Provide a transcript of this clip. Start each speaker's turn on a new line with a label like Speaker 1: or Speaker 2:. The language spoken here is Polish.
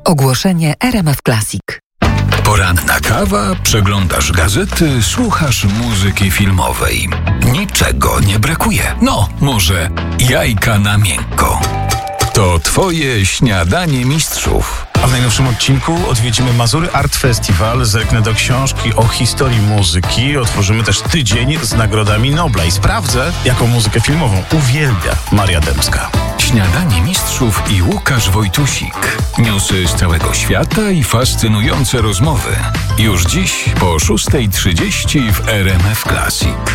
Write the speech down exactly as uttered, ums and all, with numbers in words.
Speaker 1: Ogłoszenie R M F Classic.
Speaker 2: Poranna kawa, przeglądasz gazety, słuchasz muzyki filmowej. Niczego nie brakuje. No, może jajka na miękko. To twoje śniadanie mistrzów.
Speaker 3: A w najnowszym odcinku odwiedzimy Mazury Art Festival, zerknę do książki o historii muzyki, otworzymy też tydzień z nagrodami Nobla i sprawdzę, jaką muzykę filmową uwielbia Maria Dębska.
Speaker 2: Śniadanie mistrzów i Łukasz Wojtusik. Newsy z całego świata i fascynujące rozmowy. Już dziś po szósta trzydzieści w R M F Classic.